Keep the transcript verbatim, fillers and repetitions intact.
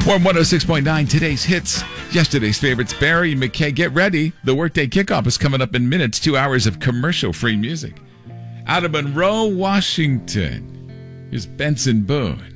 Warm one oh six point nine, today's hits. Yesterday's favorites, Barry McKay. Get ready. The workday kickoff is coming up in minutes. Two hours of commercial-free music. Out of Monroe, Washington, here's Benson Boone.